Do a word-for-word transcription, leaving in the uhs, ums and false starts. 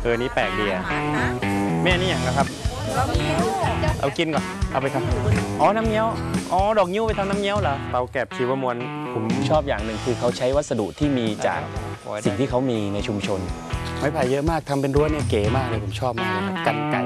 อนี่แปลกดีอะแม่นี่อย่างนะครับเอากินก่อนเอาไปครับอ๋อน้ำเงี้ยวอ๋อดอกนิ้วไปทำน้ำเงี้ยวเหรอเตาแกบชีวมวลผมชอบอย่างหนึ่งคือเขาใช้วัสดุที่มีจากสิ่งที่เขามีในชุมชนไม้ไผ่เยอะมากทำเป็นรั้วเนี่ยเก๋มากเลยผมชอบมากเลยครับกันไก่